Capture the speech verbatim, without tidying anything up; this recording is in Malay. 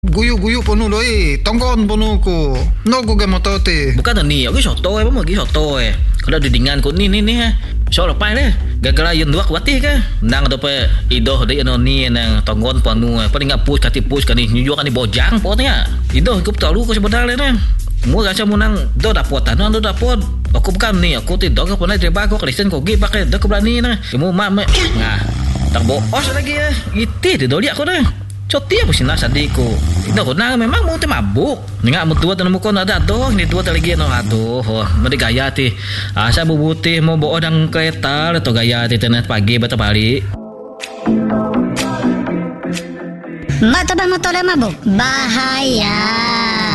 Guyu-guyu pono loi, tongkon pono ko. No ko motor te. Bukan ni, aku soto eh, mau pergi soto eh. Kalau didingan ko ni ni ni eh. So lepas le. Gagal yun dua kuatih ke. Nang do pe idoh de no ni nang tongkon pono eh. Paling ngap push kati push kani nyuju kani bojang potnya. Idoh ku tahu ko sebenarnya ne. Mu rasa munang do dapot anu do dapot. Aku bukan ni, aku tidak ke pernah terima aku Kristen ko gi pakai dak berani nah. Kamu mak mak. Nah. Tak boos lagi ya. Itu de doli aku dah. Cotia po sina sadiko. Ito ko na memang mo te mabuk. Nga mo tuwa tanong mo ko na dato, ni tuwa talagi no ato. Oh, madigaya ti. Asa bubuti mo buo ng kereta to gaya ti tenet pagi bata bali. Mata ba mo to mabuk? Bahaya.